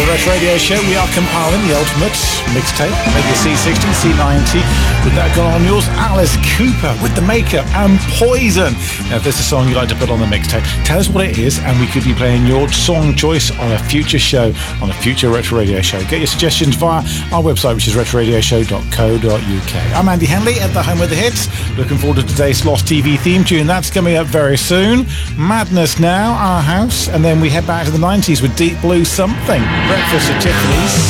Retro Radio Show. We are compiling the ultimate mixtape, maybe a C60, C90. With that going on yours, Alice Cooper with The Maker and Poison. Now, if there's a song you'd like to put on the mixtape, tell us what it is, and we could be playing your song choice on a future show, on a future Retro Radio Show. Get your suggestions via our website, which is retroradioshow.co.uk. I'm Andy Henley at the Home of the Hits. Looking forward to today's Lost TV theme tune. That's coming up very soon. Madness now, Our House, and then we head back to the 90s with Deep Blue Something. Breakfast at Tiffany's.